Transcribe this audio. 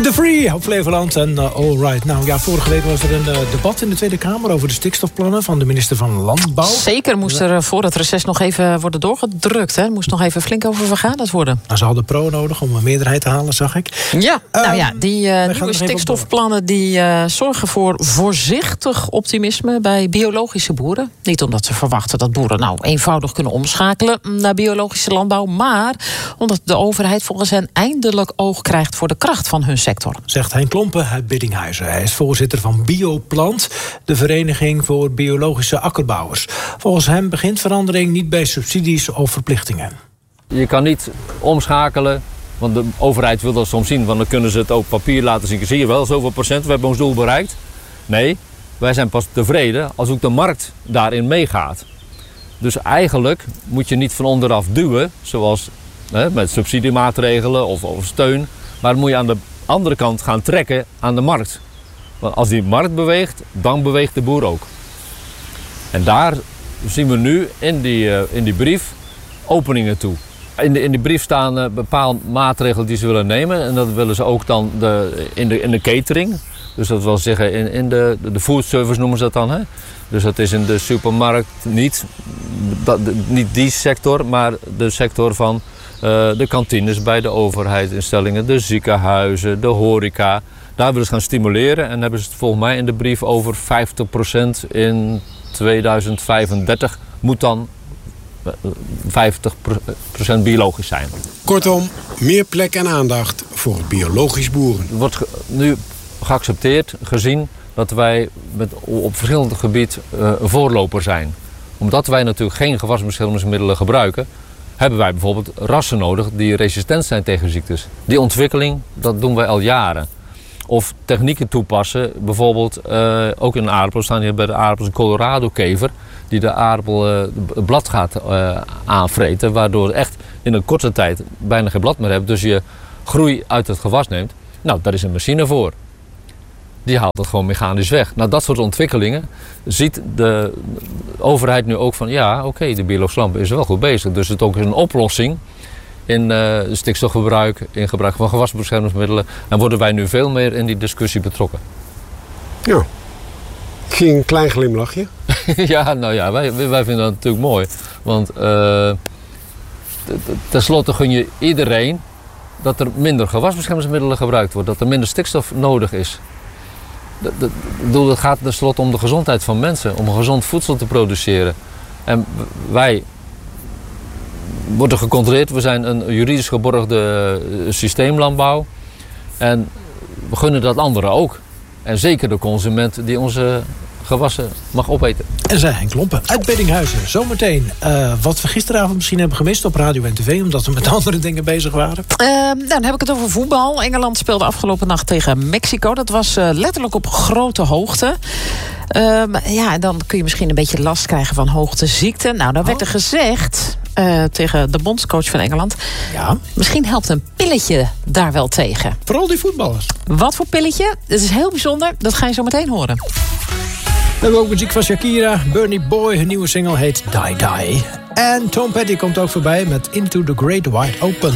The Free op Flevoland en All Right. Nou ja, vorige week was er een debat in de Tweede Kamer over de stikstofplannen van de minister van Landbouw. Zeker, moest er voor het reces nog even worden doorgedrukt. Hè? Moest nog even flink over vergaderd worden. Nou, ze hadden pro nodig om een meerderheid te halen, zag ik. Ja, die nieuwe stikstofplannen die zorgen voor voorzichtig optimisme bij biologische boeren. Niet omdat ze verwachten dat boeren nou eenvoudig kunnen omschakelen naar biologische landbouw, maar omdat de overheid volgens hen eindelijk oog krijgt voor de kracht van hun sector. Zegt Hein Klompen uit Biddinghuizen. Hij is voorzitter van Bioplant, de vereniging voor biologische akkerbouwers. Volgens hem begint verandering niet bij subsidies of verplichtingen. Je kan niet omschakelen, want de overheid wil dat soms zien, want dan kunnen ze het ook papier laten zien. Zie je wel, zoveel procent, we hebben ons doel bereikt. Nee, wij zijn pas tevreden als ook de markt daarin meegaat. Dus eigenlijk moet je niet van onderaf duwen, zoals met subsidiemaatregelen of steun, maar moet je aan de andere kant gaan trekken aan de markt. Want als die markt beweegt, dan beweegt de boer ook. En daar zien we nu in die brief openingen toe. In die brief staan bepaalde maatregelen die ze willen nemen. En dat willen ze ook dan in de catering. Dus dat wil zeggen in de food service noemen ze dat dan. Hè? Dus dat is in de supermarkt niet die sector, maar de sector van de kantines bij de overheidsinstellingen, de ziekenhuizen, de horeca. Daar willen ze gaan stimuleren en hebben ze het volgens mij in de brief over 50% in 2035 moet dan 50% biologisch zijn. Kortom, meer plek en aandacht voor biologisch boeren. Het wordt nu geaccepteerd, gezien dat wij op verschillende gebieden een voorloper zijn. Omdat wij natuurlijk geen gewasbeschermingsmiddelen gebruiken, hebben wij bijvoorbeeld rassen nodig die resistent zijn tegen ziektes. Die ontwikkeling, dat doen wij al jaren. Of technieken toepassen, bijvoorbeeld ook in aardappels staan hier bij de aardappels een Colorado-kever die de aardappel het blad gaat aanvreten, waardoor je echt in een korte tijd bijna geen blad meer hebt. Dus je groei uit het gewas neemt. Nou, daar is een machine voor. Die haalt het gewoon mechanisch weg. Nou, dat soort ontwikkelingen ziet de overheid nu ook van ja, oké, de biologische landbouw is wel goed bezig. Dus het is ook een oplossing in stikstofgebruik, in gebruik van gewasbeschermingsmiddelen. En worden wij nu veel meer in die discussie betrokken. Ja, ik zie een klein glimlachje. Ja, nou ja, wij vinden dat natuurlijk mooi. Want tenslotte gun je iedereen dat er minder gewasbeschermingsmiddelen gebruikt wordt. Dat er minder stikstof nodig is. Het gaat tenslotte om de gezondheid van mensen. Om gezond voedsel te produceren. En wij worden gecontroleerd. We zijn een juridisch geborgde systeemlandbouw. En we gunnen dat anderen ook. En zeker de consument die onze gewassen mag opeten. En zei Henk Klompen uit Biddinghuizen. Zometeen wat we gisteravond misschien hebben gemist op radio en tv, omdat we met andere dingen bezig waren. Dan heb ik het over voetbal. Engeland speelde afgelopen nacht tegen Mexico. Dat was letterlijk op grote hoogte. En dan kun je misschien een beetje last krijgen van hoogteziekte. Nou, dan werd er gezegd tegen de bondscoach van Engeland, ja, misschien helpt een pilletje daar wel tegen. Vooral die voetballers. Wat voor pilletje? Dat is heel bijzonder. Dat ga je zo meteen horen. We hebben ook muziek van Shakira. Bernie Boy, hun nieuwe single heet Die Die. En Tom Petty komt ook voorbij met Into the Great Wide Open.